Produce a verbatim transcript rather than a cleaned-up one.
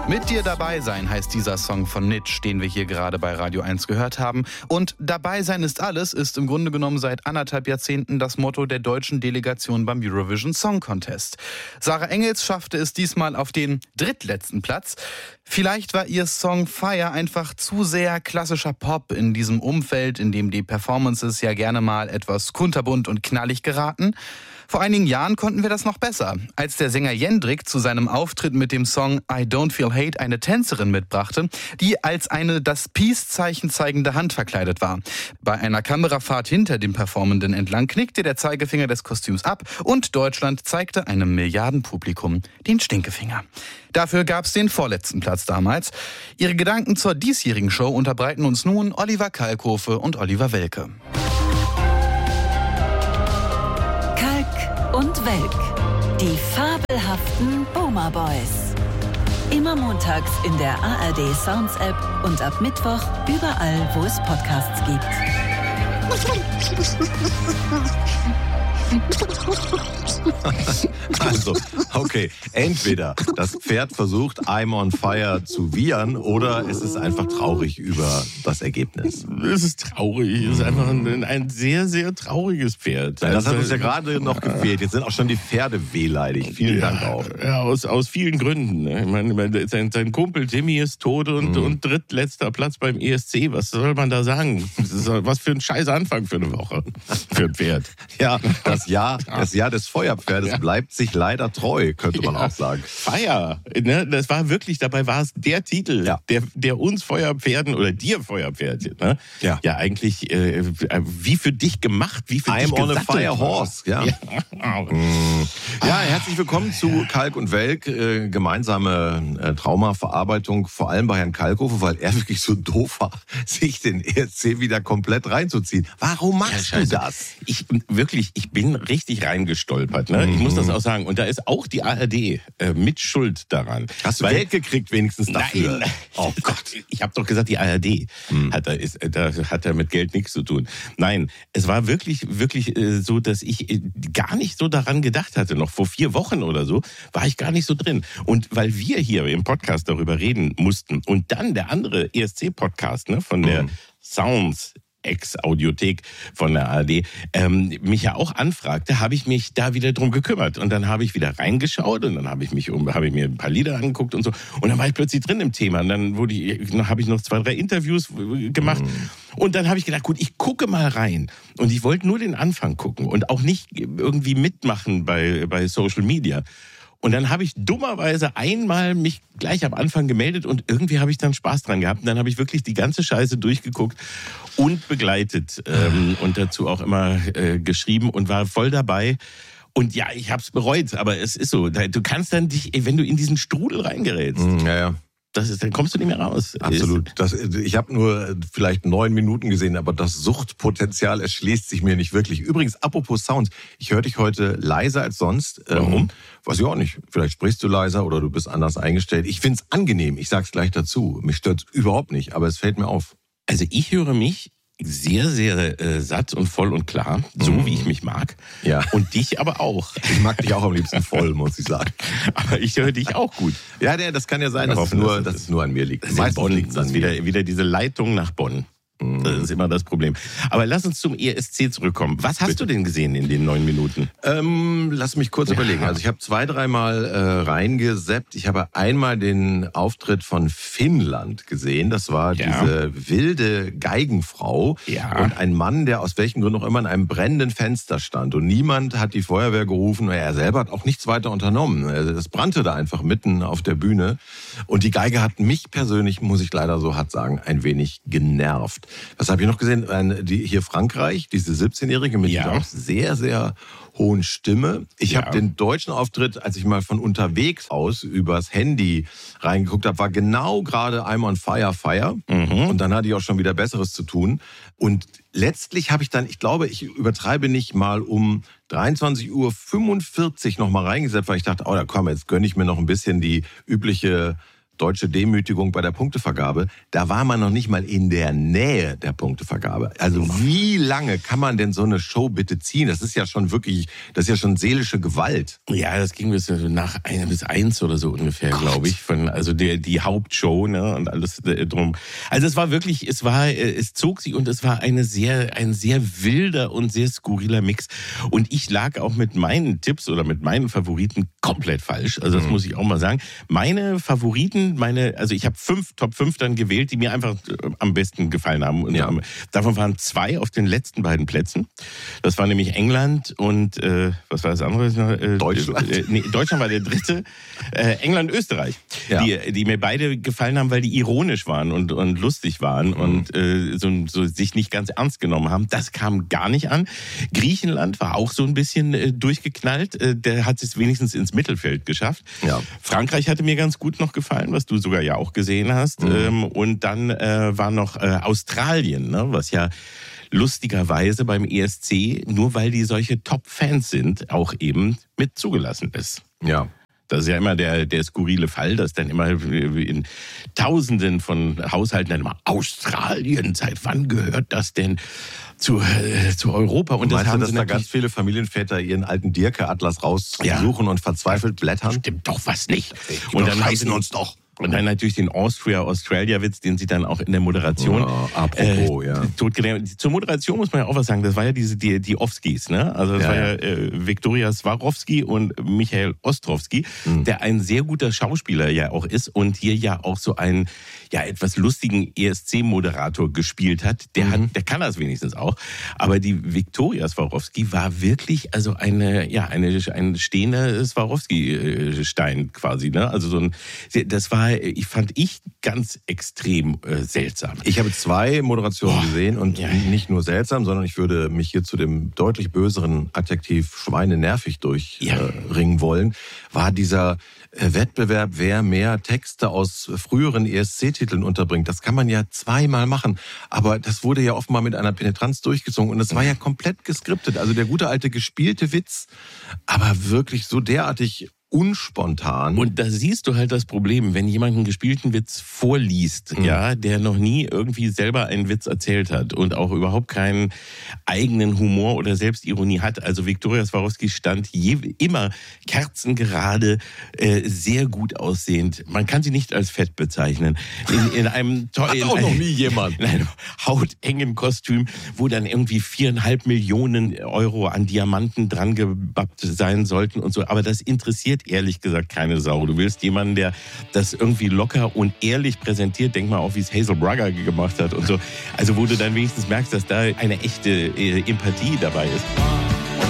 Mit dir dabei sein heißt dieser Song von Nitsch, den wir hier gerade bei Radio eins gehört haben. Und dabei sein ist alles ist im Grunde genommen seit anderthalb Jahrzehnten das Motto der deutschen Delegation beim Eurovision Song Contest. Sarah Engels schaffte es diesmal auf den drittletzten Platz. Vielleicht war ihr Song Fire einfach zu sehr klassischer Pop in diesem Umfeld, in dem die Performances ja gerne mal etwas kunterbunt und knallig geraten. Vor einigen Jahren konnten wir das noch besser, als der Sänger Jendrik zu seinem Auftritt mit dem Song I Don't Feel Hate eine Tänzerin mitbrachte, die als eine das Peace-Zeichen zeigende Hand verkleidet war. Bei einer Kamerafahrt hinter dem Performenden entlang knickte der Zeigefinger des Kostüms ab und Deutschland zeigte einem Milliardenpublikum den Stinkefinger. Dafür gab's den vorletzten Platz damals. Ihre Gedanken zur diesjährigen Show unterbreiten uns nun Oliver Kalkofe und Oliver Welke. Und Welk, die fabelhaften Boomer Boys. Immer montags in der A R D Sounds App und ab Mittwoch überall, wo es Podcasts gibt. Also, okay, entweder das Pferd versucht, I'm on fire zu wiehern oder es ist einfach traurig über das Ergebnis. Es ist traurig, es ist einfach ein, ein sehr, sehr trauriges Pferd. Ja, das also, hat uns ja gerade noch gefehlt. Jetzt sind auch schon die Pferde wehleidig. Vielen ja, Dank auch. Ja, aus, aus vielen Gründen. Ich meine, sein, sein Kumpel Timmy ist tot und, mhm. und drittletzter Platz beim E S C. Was soll man da sagen? Das ist, was für ein scheiß Anfang für eine Woche. Für ein Pferd. Ja, das Jahr, das Jahr des Feuerpferdes ja. bleibt sich leider treu, könnte man ja. auch sagen. Feier, ne? Das war wirklich, dabei war es der Titel, ja. der, der uns Feuerpferden oder dir Feuerpferd, ne? ja. ja eigentlich äh, wie für dich gemacht, wie für I'm dich on a gesattelt fire horse, ja. Ja. Mhm. ja, herzlich willkommen zu Kalk und Welk, äh, gemeinsame äh, Traumaverarbeitung, vor allem bei Herrn Kalkofe, weil er wirklich so doof war, sich den E S C wieder komplett reinzuziehen. Warum machst ja, du das? Ich wirklich, ich bin richtig reingestolpert, ne? Mhm. Ich muss das auch sagen. Und da ist auch die A R D äh, mit Schuld daran. Hast du Weil, Geld gekriegt wenigstens dafür? Nein. Oh Gott. Ich habe doch gesagt, die A R D mhm. hat da, ist, da hat da mit Geld nichts zu tun. Nein, es war wirklich, wirklich äh, so, dass ich äh, gar nicht so daran gedacht hatte. Noch vor vier Wochen oder so war ich gar nicht so drin. Und weil wir hier im Podcast darüber reden mussten und dann der andere E S C-Podcast, ne, von der mhm. Sounds Ex-Audiothek von der A R D, ähm, mich ja auch anfragte, habe ich mich da wieder drum gekümmert. Und dann habe ich wieder reingeschaut und dann habe ich mich um, habe ich mir ein paar Lieder angeguckt und so. Und dann war ich plötzlich drin im Thema. Und dann wurde ich, habe ich noch zwei, drei Interviews gemacht. Mhm. Und dann habe ich gedacht, gut, ich gucke mal rein. Und ich wollte nur den Anfang gucken und auch nicht irgendwie mitmachen bei, bei Social Media. Und dann habe ich dummerweise einmal mich gleich am Anfang gemeldet und irgendwie habe ich dann Spaß dran gehabt. Und dann habe ich wirklich die ganze Scheiße durchgeguckt und begleitet ähm, und dazu auch immer äh, geschrieben und war voll dabei. Und ja, ich habe es bereut, aber es ist so. Du kannst dann dich, wenn du in diesen Strudel reingerätst, ja, ja. Das ist, dann kommst du nicht mehr raus. Absolut. Das, ich habe nur vielleicht neun Minuten gesehen, aber das Suchtpotenzial erschließt sich mir nicht wirklich. Übrigens, apropos Sounds, ich höre dich heute leiser als sonst. Warum? Ähm, weiß ich auch nicht. Vielleicht sprichst du leiser oder du bist anders eingestellt. Ich find's angenehm, ich sag's gleich dazu. Mich stört's überhaupt nicht, aber es fällt mir auf. Also ich höre mich sehr, sehr äh, satt und voll und klar, so mm. wie ich mich mag. Ja. Und dich aber auch. Ich mag dich auch am liebsten voll, muss ich sagen. Aber ich höre dich auch gut. Ja, das kann ja sein, dass, hoffen, es, nur, dass, dass es nur an mir liegt. Meistens Bonn liegt es an mir. Wieder, wieder diese Leitung nach Bonn. Das ist immer das Problem. Aber lass uns zum E S C zurückkommen. Was hast Bitte. du denn gesehen in den neun Minuten? Ähm, lass mich kurz ja. überlegen. Also ich habe zwei, dreimal äh, reingeseppt. Ich habe einmal den Auftritt von Finnland gesehen. Das war ja. diese wilde Geigenfrau ja. und ein Mann, der aus welchem Grund auch immer in einem brennenden Fenster stand. Und niemand hat die Feuerwehr gerufen. Er selber hat auch nichts weiter unternommen. Es brannte da einfach mitten auf der Bühne. Und die Geige hat mich persönlich, muss ich leider so hart sagen, ein wenig genervt. Was habe ich noch gesehen? Die, hier Frankreich, diese siebzehnjährige mit ja. dieser auch sehr, sehr hohen Stimme. Ich ja. habe den deutschen Auftritt, als ich mal von unterwegs aus übers Handy reingeguckt habe, war genau gerade I'm on fire, fire. Mhm. Und dann hatte ich auch schon wieder Besseres zu tun. Und letztlich habe ich dann, ich glaube, ich übertreibe nicht, mal um dreiundzwanzig Uhr fünfundvierzig noch mal reingesetzt, weil ich dachte, oh, da komm, jetzt gönne ich mir noch ein bisschen die übliche deutsche Demütigung bei der Punktevergabe. Da war man noch nicht mal in der Nähe der Punktevergabe. Also wie lange kann man denn so eine Show bitte ziehen? Das ist ja schon wirklich, das ist ja schon seelische Gewalt. Ja, das ging bis nach einer bis eins oder so ungefähr, glaube ich. Von, also der, die Hauptshow, ne, und alles drum. Also es war wirklich, es war, es zog sich und es war eine sehr, ein sehr wilder und sehr skurriler Mix. Und ich lag auch mit meinen Tipps oder mit meinen Favoriten komplett falsch. Also das mhm. muss ich auch mal sagen. Meine Favoriten, meine, also ich habe fünf, Top fünf dann gewählt, die mir einfach am besten gefallen haben. Und ja. davon waren zwei auf den letzten beiden Plätzen. Das war nämlich England und äh, was war das andere? Äh, Deutschland. Äh, nee, Deutschland war der dritte. Äh, England, Österreich. Ja. Die, die mir beide gefallen haben, weil die ironisch waren und, und lustig waren mhm. und äh, so, so sich nicht ganz ernst genommen haben. Das kam gar nicht an. Griechenland war auch so ein bisschen äh, durchgeknallt. Äh, der hat es wenigstens ins Mittelfeld geschafft. Ja. Frankreich hatte mir ganz gut noch gefallen, was du sogar ja auch gesehen hast. Mhm. Ähm, und dann äh, war noch äh, Australien, ne, was ja lustigerweise beim E S C, nur weil die solche Top-Fans sind, auch eben mit zugelassen ist. Ja. Das ist ja immer der, der skurrile Fall, dass dann immer in Tausenden von Haushalten dann immer Australien, seit wann gehört das denn zu, äh, zu Europa? Und das meinst haben du, dass da ganz viele Familienväter ihren alten Dirke-Atlas raussuchen ja. und verzweifelt blättern? Stimmt doch was nicht. Die und dann scheißen uns doch. Und dann natürlich den Austria-Australia-Witz, den sie dann auch in der Moderation ja, apropos, äh, ja. totgelernt. Zur Moderation muss man ja auch was sagen, das war ja diese die, die Ofskis, ne? Also das ja, war ja äh, Viktoria Swarovski und Michael Ostrowski, mhm. der ein sehr guter Schauspieler ja auch ist und hier ja auch so einen ja etwas lustigen E S C-Moderator gespielt hat. Der mhm. hat, der kann das wenigstens auch. Aber die Viktoria Swarovski war wirklich also eine ja eine ein stehender Swarovski-Stein quasi, ne? Also so ein, das war ich fand ich ganz extrem äh, seltsam. Ich habe zwei Moderationen oh, gesehen und ja. nicht nur seltsam, sondern ich würde mich hier zu dem deutlich böseren Adjektiv schweinenervig durchringen ja. äh, wollen, war dieser äh, Wettbewerb, wer mehr Texte aus früheren E S C-Titeln unterbringt. Das kann man ja zweimal machen, aber das wurde ja offenbar mit einer Penetranz durchgezogen und es war ja komplett geskriptet. Also der gute alte gespielte Witz, aber wirklich so derartig unspontan. Und da siehst du halt das Problem, wenn jemand einen gespielten Witz vorliest, mhm. ja, der noch nie irgendwie selber einen Witz erzählt hat und auch überhaupt keinen eigenen Humor oder Selbstironie hat. Also Viktoria Swarovski stand je, immer kerzengerade, äh, sehr gut aussehend. Man kann sie nicht als fett bezeichnen. In, in einem to- Hat auch in, noch nie jemand. In einem hautengen Kostüm, wo dann irgendwie viereinhalb Millionen Euro an Diamanten dran gebappt sein sollten und so. Aber das interessiert ehrlich gesagt keine Sau. Du willst jemanden, der das irgendwie locker und ehrlich präsentiert. Denk mal auch, wie es Hazel Brugger gemacht hat und so. Also wo du dann wenigstens merkst, dass da eine echte äh, Empathie dabei ist.